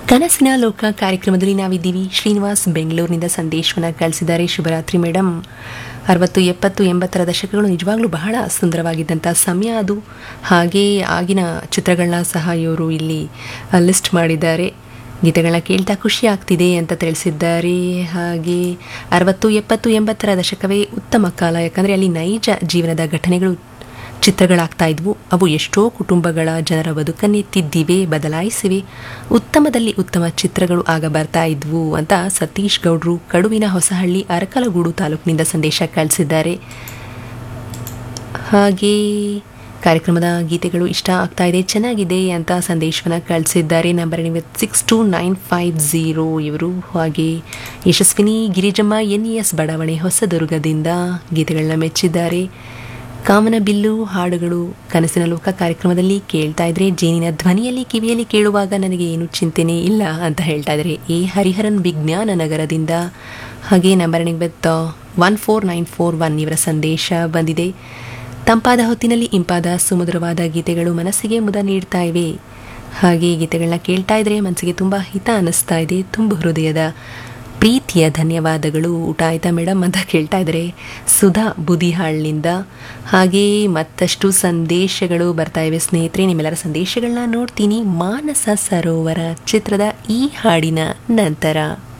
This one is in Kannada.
ಕನಸಿನ ಲೋಕ ಕಾರ್ಯಕ್ರಮದಲ್ಲಿ ನಾವಿದ್ದೀವಿ. ಶ್ರೀನಿವಾಸ್ ಬೆಂಗಳೂರಿನಿಂದ ಸಂದೇಶವನ್ನು ಕಳಿಸಿದ್ದಾರೆ. ಶುಭರಾತ್ರಿ ಮೇಡಮ್. 60, 70, 80ರ ದಶಕಗಳು ನಿಜವಾಗ್ಲೂ ಬಹಳ ಸುಂದರವಾಗಿದ್ದಂಥ ಸಮಯ ಅದು. ಹಾಗೇ ಆಗಿನ ಚಿತ್ರಗಳನ್ನ ಸಹ ಇವರು ಇಲ್ಲಿ ಲಿಸ್ಟ್ ಮಾಡಿದ್ದಾರೆ. ಗೀತೆಗಳನ್ನ ಕೇಳ್ತಾ ಖುಷಿ ಆಗ್ತಿದೆ ಅಂತ ತಿಳಿಸಿದ್ದಾರೆ. ಹಾಗೆ 60, 70, 80ರ ದಶಕವೇ ಉತ್ತಮ ಕಾಲ. ಯಾಕಂದರೆ ಅಲ್ಲಿ ನೈಜ ಜೀವನದ ಘಟನೆಗಳು ಚಿತ್ರಗಳಾಗ್ತಾ ಇದ್ವು. ಅವು ಎಷ್ಟೋ ಕುಟುಂಬಗಳ ಜನರ ಬದುಕನ್ನೆತ್ತಿದ್ದಿವೆ, ಬದಲಾಯಿಸಿವೆ. ಉತ್ತಮದಲ್ಲಿ ಉತ್ತಮ ಚಿತ್ರಗಳು ಆಗ ಬರ್ತಾ ಇದ್ವು ಅಂತ ಸತೀಶ್ ಗೌಡ್ರು ಕಡುವಿನ ಹೊಸಹಳ್ಳಿ ಅರಕಲಗೂಡು ತಾಲೂಕಿನಿಂದ ಸಂದೇಶ ಕಳಿಸಿದ್ದಾರೆ. ಹಾಗೆ ಕಾರ್ಯಕ್ರಮದ ಗೀತೆಗಳು ಇಷ್ಟ ಆಗ್ತಾ ಇದೆ, ಚೆನ್ನಾಗಿದೆ ಅಂತ ಸಂದೇಶವನ್ನು ಕಳಿಸಿದ್ದಾರೆ. ನಂಬರ್ 62950 ಇವರು. ಹಾಗೆ ಯಶಸ್ವಿನಿ ಗಿರಿಜಮ್ಮ NES ಬಡಾವಣೆ ಹೊಸದುರ್ಗದಿಂದ ಗೀತೆಗಳನ್ನ ಮೆಚ್ಚಿದ್ದಾರೆ. ಕಾಮನಬಿಲ್ಲು ಹಾಡುಗಳು ಕನಸಿನ ಲೋಕ ಕಾರ್ಯಕ್ರಮದಲ್ಲಿ ಕೇಳ್ತಾ ಇದ್ರೆ ಜೇನಿನ ಧ್ವನಿಯಲ್ಲಿ ಕಿವಿಯಲ್ಲಿ ಕೇಳುವಾಗ ನನಗೆ ಏನು ಚಿಂತೆನೇ ಇಲ್ಲ ಅಂತ ಹೇಳ್ತಾ ಇದ್ದಾರೆ. ಹರಿಹರನ್ ವಿಜ್ಞಾನ ನಗರದಿಂದ. ಹಾಗೆ ನಂಬರ್ 14941 ಇವರ ಸಂದೇಶ ಬಂದಿದೆ. ತಂಪಾದ ಹೊತ್ತಿನಲ್ಲಿ ಇಂಪಾದ ಸುಮಧುರವಾದ ಗೀತೆಗಳು ಮನಸ್ಸಿಗೆ ಮುದ ನೀಡ್ತಾ ಇವೆ. ಹಾಗೆ ಗೀತೆಗಳನ್ನ ಕೇಳ್ತಾ ಇದ್ರೆ ಮನಸ್ಸಿಗೆ ತುಂಬ ಹಿತ ಅನ್ನಿಸ್ತಾ ಇದೆ. ತುಂಬ ಹೃದಯದ ಪ್ರೀತಿಯ ಧನ್ಯವಾದಗಳು. ಊಟ ಆಯ್ತಾ ಮೇಡಮ್ ಅಂತ ಕೇಳ್ತಾ ಇದ್ದಾರೆ ಸುಧಾ ಬುದಿಹಾಳ್ನಿಂದ. ಹಾಗೆ ಮತ್ತಷ್ಟು ಸಂದೇಶಗಳು ಬರ್ತಾ ಇವೆ ಸ್ನೇಹಿತರೆ. ನಿಮ್ಮೆಲ್ಲರ ಸಂದೇಶಗಳನ್ನ ನೋಡ್ತೀನಿ. ಮಾನಸ ಸರೋವರ ಚಿತ್ರದ ಈ ಹಾಡಿನ ನಂತರ